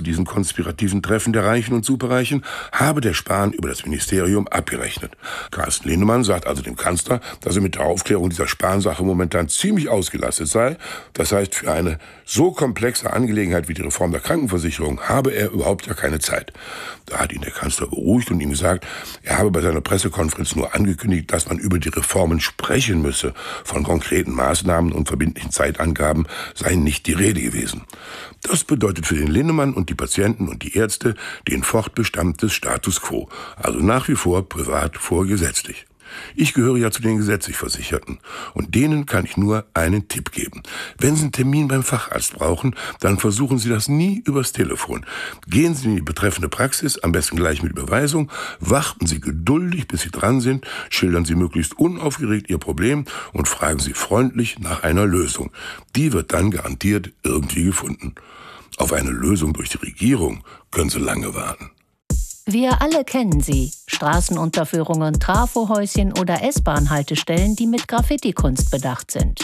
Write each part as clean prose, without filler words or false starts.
diesen konspirativen Treffen der Reichen und Superreichen habe der Spahn über das Ministerium abgerechnet. Carsten Linnemann sagt also dem Kanzler, dass er mit der Aufklärung dieser Spahn-Sache momentan ziemlich ausgelastet sei. Das heißt, für eine so komplexe Angelegenheit wie die Reform der Krankenversicherung habe er überhaupt ja keine Zeit. Da hat ihn der Kanzler beruhigt und ihm gesagt, er habe bei seiner Pressekonferenz nur angekündigt, dass man über die Reformen sprechen müsse. Von konkreten Maßnahmen und verbindlichen Zeitangaben sei nicht die Rede gewesen. Das bedeutet für den Linnemann und die Patienten und die Ärzte den Fortbestand des Status quo, also nach wie vor privat vor gesetzlich. Ich gehöre ja zu den gesetzlich Versicherten und denen kann ich nur einen Tipp geben. Wenn Sie einen Termin beim Facharzt brauchen, dann versuchen Sie das nie übers Telefon. Gehen Sie in die betreffende Praxis, am besten gleich mit Überweisung, warten Sie geduldig, bis Sie dran sind, schildern Sie möglichst unaufgeregt Ihr Problem und fragen Sie freundlich nach einer Lösung. Die wird dann garantiert irgendwie gefunden. Auf eine Lösung durch die Regierung können Sie lange warten. Wir alle kennen sie. Straßenunterführungen, Trafohäuschen oder S-Bahn-Haltestellen, die mit Graffiti-Kunst bedacht sind.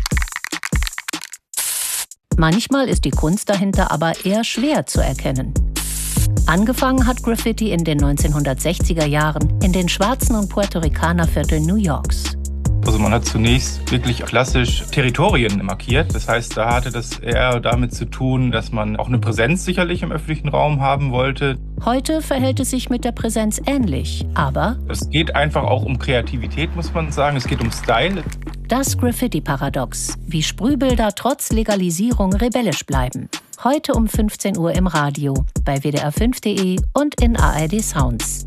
Manchmal ist die Kunst dahinter aber eher schwer zu erkennen. Angefangen hat Graffiti in den 1960er Jahren in den schwarzen und Puerto-Ricaner-Vierteln New Yorks. Also man hat zunächst wirklich klassisch Territorien markiert. Das heißt, da hatte das eher damit zu tun, dass man auch eine Präsenz sicherlich im öffentlichen Raum haben wollte. Heute verhält es sich mit der Präsenz ähnlich, aber es geht einfach auch um Kreativität, muss man sagen. Es geht um Style. Das Graffiti-Paradox, wie Sprühbilder trotz Legalisierung rebellisch bleiben. Heute um 15 Uhr im Radio, bei wdr5.de und in ARD Sounds.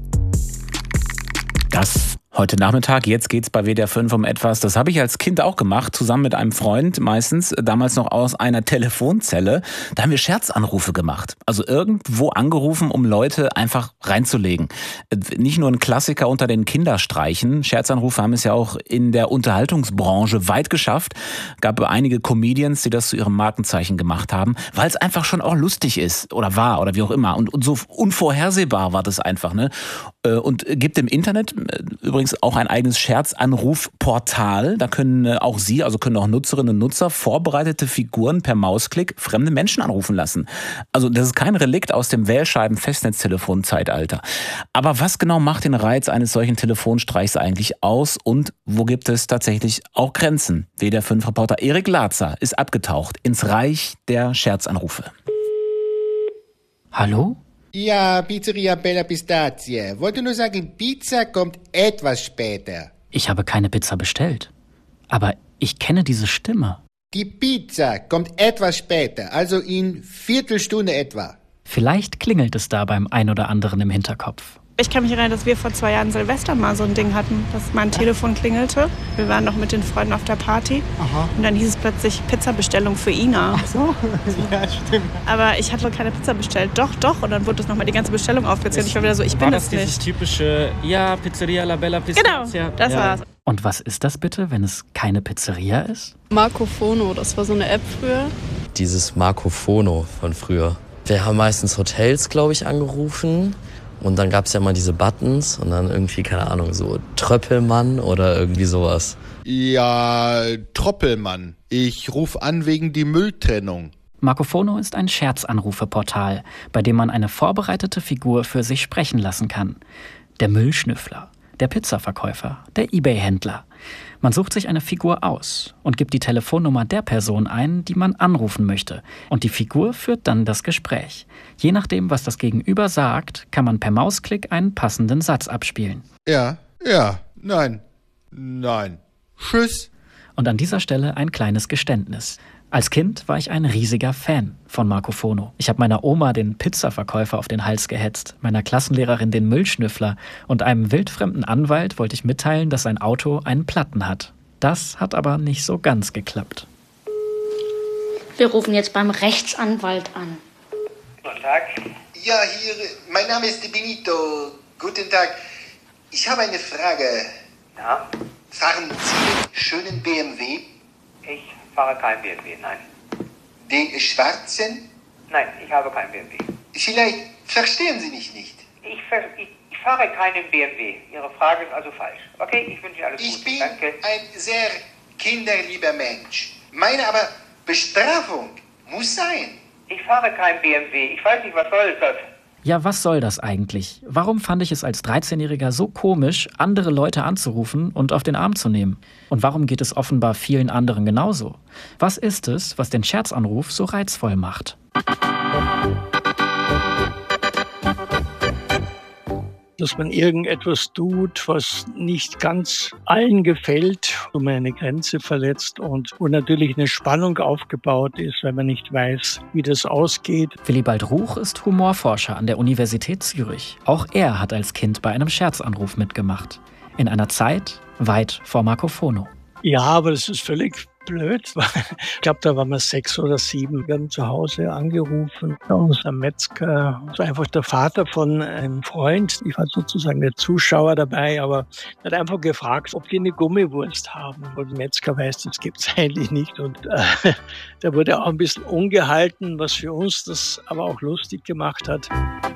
Das heute Nachmittag, jetzt geht's bei WDR 5 um etwas, das habe ich als Kind auch gemacht, zusammen mit einem Freund, meistens damals noch aus einer Telefonzelle. Da haben wir Scherzanrufe gemacht. Also irgendwo angerufen, um Leute einfach reinzulegen. Nicht nur ein Klassiker unter den Kinderstreichen. Scherzanrufe haben es ja auch in der Unterhaltungsbranche weit geschafft. Gab einige Comedians, die das zu ihrem Markenzeichen gemacht haben, weil es einfach schon auch lustig ist oder war oder wie auch immer. Und so unvorhersehbar war das einfach, ne? Und gibt im Internet übrigens auch ein eigenes Scherzanrufportal. Da können auch Sie, also können auch Nutzerinnen und Nutzer vorbereitete Figuren per Mausklick fremde Menschen anrufen lassen. Also das ist kein Relikt aus dem Wählscheiben-Festnetztelefon-Zeitalter. Aber was genau macht den Reiz eines solchen Telefonstreichs eigentlich aus und wo gibt es tatsächlich auch Grenzen? WDR5-Reporter Erik Latzer ist abgetaucht ins Reich der Scherzanrufe. Hallo? Ja, Pizzeria Bella Pistazie. Wollte nur sagen, Pizza kommt etwas später. Ich habe keine Pizza bestellt. Aber ich kenne diese Stimme. Die Pizza kommt etwas später, also in Viertelstunde etwa. Vielleicht klingelt es da beim ein oder anderen im Hinterkopf. Ich kann mich erinnern, dass wir vor 2 Jahren Silvester mal so ein Ding hatten, dass mein Telefon klingelte. Wir waren noch mit den Freunden auf der Party. Aha. Und dann hieß es plötzlich Pizzabestellung für Ina. Ach so, ja, stimmt. Aber ich hatte keine Pizza bestellt. Doch. Und dann wurde das nochmal die ganze Bestellung aufgezählt. Ich war wieder so, ich bin das nicht. Dieses typische, ja, Pizzeria La Bella Pistazie. Genau, das war's. Und was ist das bitte, wenn es keine Pizzeria ist? Marcofono, das war so eine App früher. Dieses Marcofono von früher. Wir haben meistens Hotels, glaube ich, angerufen. Und dann gab es ja mal diese Buttons und dann irgendwie, keine Ahnung, so Tröppelmann oder irgendwie sowas. Ja, Troppelmann. Ich rufe an wegen die Mülltrennung. Marcofono ist ein Scherzanrufeportal, bei dem man eine vorbereitete Figur für sich sprechen lassen kann. Der Müllschnüffler, der Pizzaverkäufer, der eBay-Händler. Man sucht sich eine Figur aus und gibt die Telefonnummer der Person ein, die man anrufen möchte. Und die Figur führt dann das Gespräch. Je nachdem, was das Gegenüber sagt, kann man per Mausklick einen passenden Satz abspielen. Ja, nein. Tschüss. Und an dieser Stelle ein kleines Geständnis. Als Kind war ich ein riesiger Fan von Marcofono. Ich habe meiner Oma den Pizzaverkäufer auf den Hals gehetzt, meiner Klassenlehrerin den Müllschnüffler und einem wildfremden Anwalt wollte ich mitteilen, dass sein Auto einen Platten hat. Das hat aber nicht so ganz geklappt. Wir rufen jetzt beim Rechtsanwalt an. Guten Tag. Ja, hier, mein Name ist Benito. Guten Tag. Ich habe eine Frage. Ja? Fahren Sie schönen BMW? Ich fahre kein BMW, nein. Den schwarzen? Nein, ich habe kein BMW. Vielleicht verstehen Sie mich nicht. Ich fahre keinen BMW. Ihre Frage ist also falsch. Okay, ich wünsche Ihnen alles Gute. Ich bin Danke. ein sehr kinderlieber Mensch. Meine aber, Bestrafung muss sein. Ich fahre kein BMW. Ich weiß nicht, was soll das? Ja, was soll das eigentlich? Warum fand ich es als 13-Jähriger so komisch, andere Leute anzurufen und auf den Arm zu nehmen? Und warum geht es offenbar vielen anderen genauso? Was ist es, was den Scherzanruf so reizvoll macht? Dass man irgendetwas tut, was nicht ganz allen gefällt, wo man eine Grenze verletzt und wo natürlich eine Spannung aufgebaut ist, weil man nicht weiß, wie das ausgeht. Willibald Ruch ist Humorforscher an der Universität Zürich. Auch er hat als Kind bei einem Scherzanruf mitgemacht. In einer Zeit weit vor Marco Fono. Ja, aber das ist völlig blöd. Ich glaube, da waren wir 6 oder 7. Wir haben zu Hause angerufen. Unser Metzger, also einfach der Vater von einem Freund. Ich war sozusagen der Zuschauer dabei, aber er hat einfach gefragt, ob die eine Gummiwurst haben. Und der Metzger weiß, das gibt es eigentlich nicht. Und der wurde auch ein bisschen ungehalten, was für uns das aber auch lustig gemacht hat.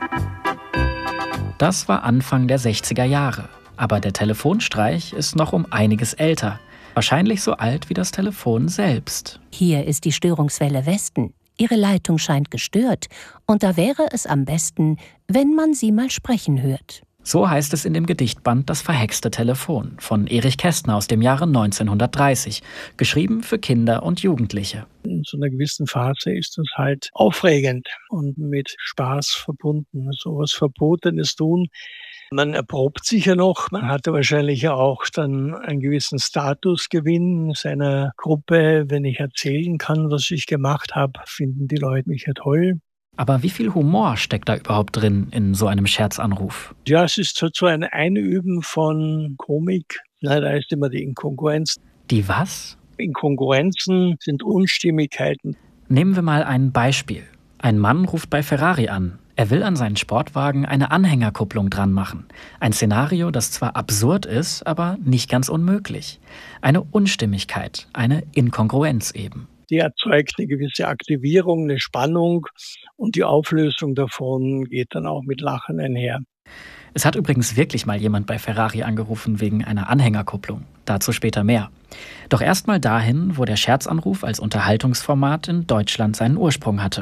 Das war Anfang der 60er Jahre. Aber der Telefonstreich ist noch um einiges älter. Wahrscheinlich so alt wie das Telefon selbst. Hier ist die Störungswelle Westen. Ihre Leitung scheint gestört. Und da wäre es am besten, wenn man sie mal sprechen hört. So heißt es in dem Gedichtband Das verhexte Telefon von Erich Kästner aus dem Jahre 1930. Geschrieben für Kinder und Jugendliche. In so einer gewissen Phase ist das halt aufregend und mit Spaß verbunden. So was Verbotenes tun. Man erprobt sich ja noch. Man hatte wahrscheinlich auch dann einen gewissen Statusgewinn in seiner Gruppe. Wenn ich erzählen kann, was ich gemacht habe, finden die Leute mich ja toll. Aber wie viel Humor steckt da überhaupt drin in so einem Scherzanruf? Ja, es ist so ein Einüben von Komik. Da ist immer die Inkongruenz. Die was? Inkongruenzen sind Unstimmigkeiten. Nehmen wir mal ein Beispiel. Ein Mann ruft bei Ferrari an. Er will an seinen Sportwagen eine Anhängerkupplung dran machen. Ein Szenario, das zwar absurd ist, aber nicht ganz unmöglich. Eine Unstimmigkeit, eine Inkongruenz eben. Die erzeugt eine gewisse Aktivierung, eine Spannung und die Auflösung davon geht dann auch mit Lachen einher. Es hat übrigens wirklich mal jemand bei Ferrari angerufen wegen einer Anhängerkupplung. Dazu später mehr. Doch erst mal dahin, wo der Scherzanruf als Unterhaltungsformat in Deutschland seinen Ursprung hatte.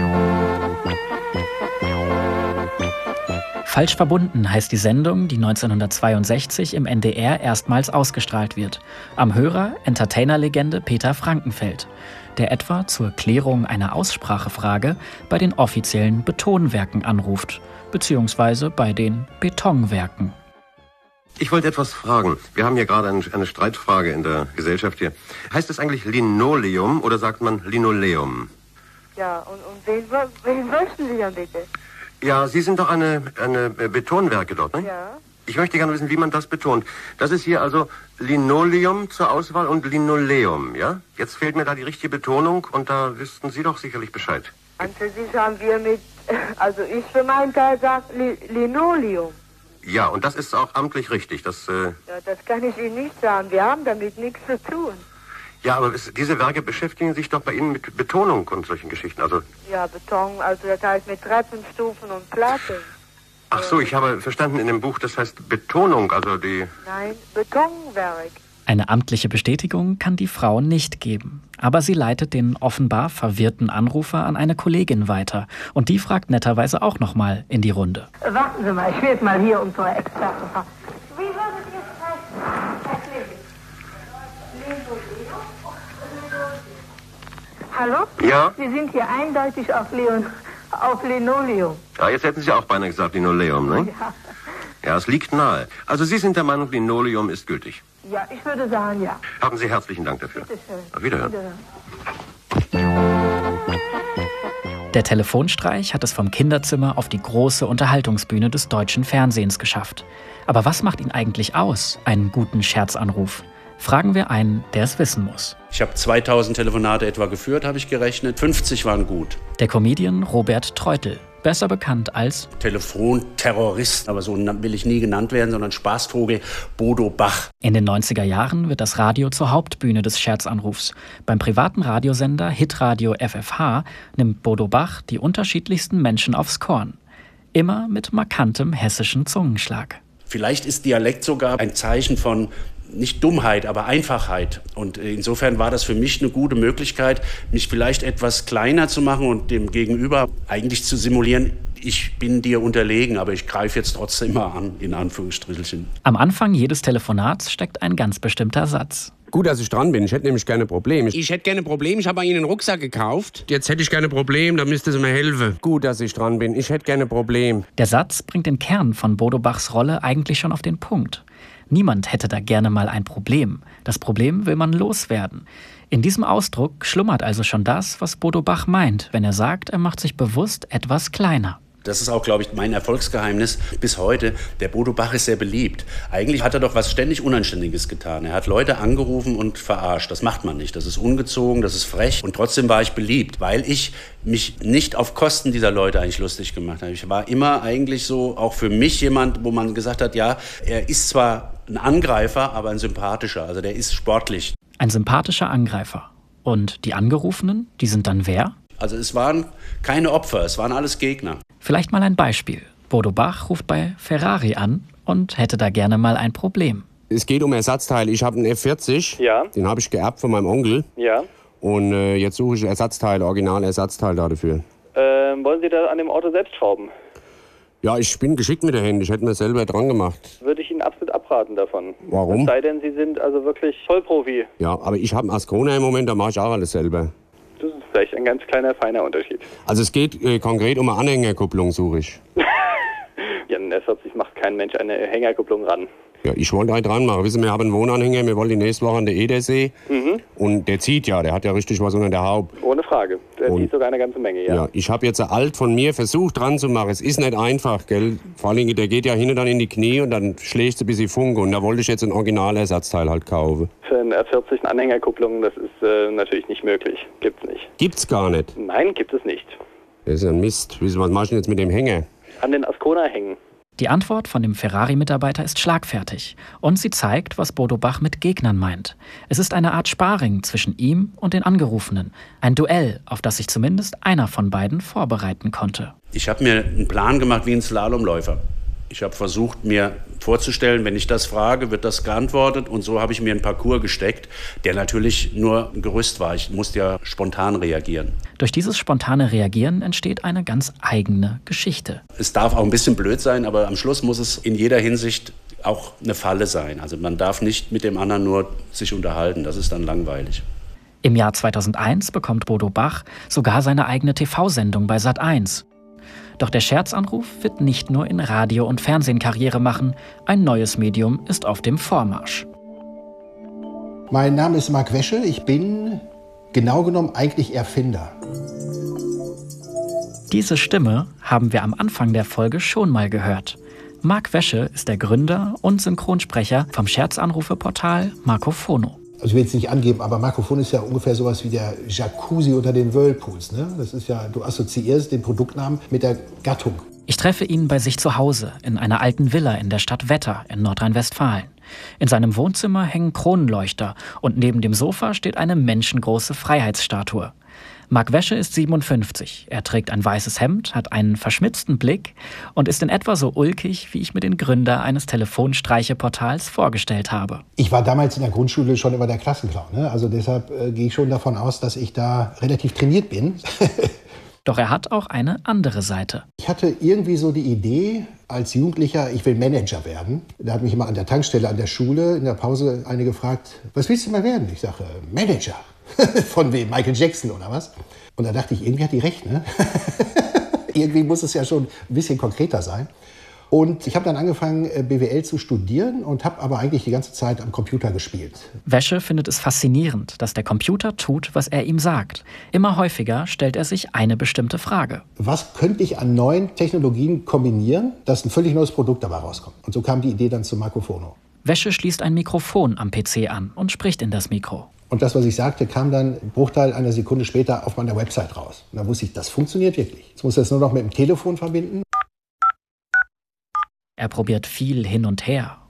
Falsch verbunden heißt die Sendung, die 1962 im NDR erstmals ausgestrahlt wird. Am Hörer Entertainer-Legende Peter Frankenfeld, der etwa zur Klärung einer Aussprachefrage bei den offiziellen Betonwerken anruft, beziehungsweise bei den Betonwerken. Ich wollte etwas fragen. Wir haben hier gerade eine Streitfrage in der Gesellschaft hier. Heißt es eigentlich Linoleum oder sagt man Linoleum? Ja, und wen möchten Sie denn bitte? Ja, Sie sind doch eine Betonwerke dort, ne? Ja. Ich möchte gerne wissen, wie man das betont. Das ist hier also Linoleum zur Auswahl und Linoleum, ja? Jetzt fehlt mir da die richtige Betonung und da wüssten Sie doch sicherlich Bescheid. Und für sich haben wir also ich für meinen Teil sage Linoleum. Ja, und das ist auch amtlich richtig. Ja, das kann ich Ihnen nicht sagen. Wir haben damit nichts zu tun. Ja, aber diese Werke beschäftigen sich doch bei Ihnen mit Betonung und solchen Geschichten, also... Ja, Beton, also das heißt mit Treppenstufen und Platten. Ach so, ich habe verstanden in dem Buch, das heißt Betonung, also die... Nein, Betonwerk. Eine amtliche Bestätigung kann die Frau nicht geben. Aber sie leitet den offenbar verwirrten Anrufer an eine Kollegin weiter. Und die fragt netterweise auch nochmal in die Runde. Warten Sie mal, ich will jetzt mal hier unsere Experten fragen. Wie würdet ihr es zeichnen? Hallo? Ja? Sie sind hier eindeutig auf Linoleum. Ja, jetzt hätten Sie auch beinahe gesagt Linoleum, ne? Ja. Ja, es liegt nahe. Also Sie sind der Meinung, Linoleum ist gültig? Ja, ich würde sagen, ja. Haben Sie herzlichen Dank dafür. Bitte schön. Auf Wiederhören. Der Telefonstreich hat es vom Kinderzimmer auf die große Unterhaltungsbühne des deutschen Fernsehens geschafft. Aber was macht ihn eigentlich aus, einen guten Scherzanruf? Fragen wir einen, der es wissen muss. Ich habe 2000 Telefonate etwa geführt, habe ich gerechnet. 50 waren gut. Der Comedian Robert Treutel, besser bekannt als Telefonterrorist, aber so will ich nie genannt werden, sondern Spaßvogel Bodo Bach. In den 90er Jahren wird das Radio zur Hauptbühne des Scherzanrufs. Beim privaten Radiosender Hitradio FFH nimmt Bodo Bach die unterschiedlichsten Menschen aufs Korn. Immer mit markantem hessischen Zungenschlag. Vielleicht ist Dialekt sogar ein Zeichen von nicht Dummheit, aber Einfachheit. Und insofern war das für mich eine gute Möglichkeit, mich vielleicht etwas kleiner zu machen und dem Gegenüber eigentlich zu simulieren, ich bin dir unterlegen, aber ich greife jetzt trotzdem mal an, in Anführungsstrichen. Am Anfang jedes Telefonats steckt ein ganz bestimmter Satz. Gut, dass ich dran bin. Ich hätte nämlich gerne ein Problem. Ich hätte gerne ein Problem. Ich habe bei Ihnen einen Rucksack gekauft. Jetzt hätte ich gerne ein Problem, da müsste Sie mir helfen. Gut, dass ich dran bin. Ich hätte gerne ein Problem. Der Satz bringt den Kern von Bodo Bachs Rolle eigentlich schon auf den Punkt. Niemand hätte da gerne mal ein Problem. Das Problem will man loswerden. In diesem Ausdruck schlummert also schon das, was Bodo Bach meint, wenn er sagt, er macht sich bewusst etwas kleiner. Das ist auch, glaube ich, mein Erfolgsgeheimnis bis heute. Der Bodo Bach ist sehr beliebt. Eigentlich hat er doch was ständig Unanständiges getan. Er hat Leute angerufen und verarscht. Das macht man nicht. Das ist ungezogen, das ist frech. Und trotzdem war ich beliebt, weil ich mich nicht auf Kosten dieser Leute eigentlich lustig gemacht habe. Ich war immer eigentlich so, auch für mich jemand, wo man gesagt hat, ja, er ist zwar ein Angreifer, aber ein sympathischer. Also der ist sportlich. Ein sympathischer Angreifer. Und die Angerufenen, die sind dann wer? Also es waren keine Opfer, es waren alles Gegner. Vielleicht mal ein Beispiel. Bodo Bach ruft bei Ferrari an und hätte da gerne mal ein Problem. Es geht um Ersatzteile. Ich habe einen F40, den habe ich geerbt von meinem Onkel. Ja. Und jetzt suche ich Ersatzteile, Original-Ersatzteile dafür. Wollen Sie da an dem Auto selbst schrauben? Ja, ich bin geschickt mit der Hand. Ich hätte mir selber dran gemacht. Würde ich Ihnen absolut abraten davon. Warum? Es sei denn, Sie sind also wirklich Vollprofi. Ja, aber ich habe einen Ascona im Moment, da mache ich auch alles selber. Das ist vielleicht ein ganz kleiner, feiner Unterschied. Also es geht konkret um eine Anhängerkupplung, suche ich. Ja, ein S40 macht kein Mensch eine Hängerkupplung ran. Ja, ich wollte einen dran machen. Wissen, wir haben einen Wohnanhänger, wir wollen die nächste Woche an der Edersee. Und der zieht ja, der hat ja richtig was unter der Haube. Ohne Frage. Der zieht sogar eine ganze Menge, ja. Ja, ich habe jetzt alt von mir versucht dran zu machen. Es ist nicht einfach, gell. Vor allem, der geht ja hin und dann in die Knie und dann schlägt es ein bisschen Funke. Und da wollte ich jetzt ein Originalersatzteil halt kaufen. Für eine R40 eine Anhängerkupplung, das ist natürlich nicht möglich. Gibt's nicht. Gibt's gar nicht? Nein, gibt es nicht. Das ist ein Mist. Was machst du denn jetzt mit dem Hänger? An den Ascona hängen. Die Antwort von dem Ferrari-Mitarbeiter ist schlagfertig und sie zeigt, was Bodo Bach mit Gegnern meint. Es ist eine Art Sparring zwischen ihm und den Angerufenen. Ein Duell, auf das sich zumindest einer von beiden vorbereiten konnte. Ich habe mir einen Plan gemacht wie ein Slalomläufer. Ich habe versucht, mir vorzustellen, wenn ich das frage, wird das geantwortet. Und so habe ich mir einen Parcours gesteckt, der natürlich nur ein Gerüst war. Ich musste ja spontan reagieren. Durch dieses spontane Reagieren entsteht eine ganz eigene Geschichte. Es darf auch ein bisschen blöd sein, aber am Schluss muss es in jeder Hinsicht auch eine Falle sein. Also man darf nicht mit dem anderen nur sich unterhalten. Das ist dann langweilig. Im Jahr 2001 bekommt Bodo Bach sogar seine eigene TV-Sendung bei Sat.1. Doch der Scherzanruf wird nicht nur in Radio und Fernsehen Karriere machen. Ein neues Medium ist auf dem Vormarsch. Mein Name ist Marc Wesche. Ich bin genau genommen eigentlich Erfinder. Diese Stimme haben wir am Anfang der Folge schon mal gehört. Marc Wesche ist der Gründer und Synchronsprecher vom Scherzanrufe-Portal Marcofono. Also ich will jetzt nicht angeben, aber Marcofono ist ja ungefähr sowas wie der Jacuzzi unter den Whirlpools. Ne? Das ist ja, du assoziierst den Produktnamen mit der Gattung. Ich treffe ihn bei sich zu Hause in einer alten Villa in der Stadt Wetter in Nordrhein-Westfalen. In seinem Wohnzimmer hängen Kronenleuchter und neben dem Sofa steht eine menschengroße Freiheitsstatue. Marc Wesche ist 57. Er trägt ein weißes Hemd, hat einen verschmitzten Blick und ist in etwa so ulkig, wie ich mir den Gründer eines Telefonstreicheportals vorgestellt habe. Ich war damals in der Grundschule schon immer der Klassenclown. Ne? Also deshalb gehe ich schon davon aus, dass ich da relativ trainiert bin. Doch er hat auch eine andere Seite. Ich hatte irgendwie so die Idee, als Jugendlicher, ich will Manager werden. Da hat mich immer an der Tankstelle, an der Schule, in der Pause eine gefragt, was willst du mal werden? Ich sage, Manager. Von wem? Michael Jackson oder was? Und da dachte ich, irgendwie hat die recht, ne? Irgendwie muss es ja schon ein bisschen konkreter sein. Und ich habe dann angefangen, BWL zu studieren und habe aber eigentlich die ganze Zeit am Computer gespielt. Wesche findet es faszinierend, dass der Computer tut, was er ihm sagt. Immer häufiger stellt er sich eine bestimmte Frage. Was könnte ich an neuen Technologien kombinieren, dass ein völlig neues Produkt dabei rauskommt? Und so kam die Idee dann zu Marcofono. Wesche schließt ein Mikrofon am PC an und spricht in das Mikro. Und das, was ich sagte, kam dann einen Bruchteil einer Sekunde später auf meiner Website raus. Und dann wusste ich, das funktioniert wirklich. Jetzt muss ich das nur noch mit dem Telefon verbinden. Er probiert viel hin und her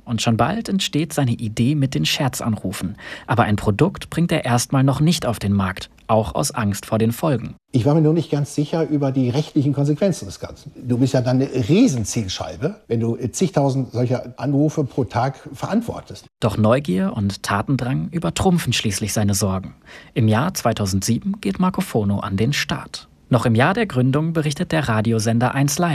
und schon bald entsteht seine Idee mit den Scherzanrufen. Aber ein Produkt bringt er erstmal noch nicht auf den Markt, auch aus Angst vor den Folgen. Ich war mir nur nicht ganz sicher über die rechtlichen Konsequenzen des Ganzen. Du bist ja dann eine Riesenzielscheibe, wenn du zigtausend solcher Anrufe pro Tag verantwortest. Doch Neugier und Tatendrang übertrumpfen schließlich seine Sorgen. Im Jahr 2007 geht Marco Fono an den Start. Noch im Jahr der Gründung berichtet der Radiosender 1 Live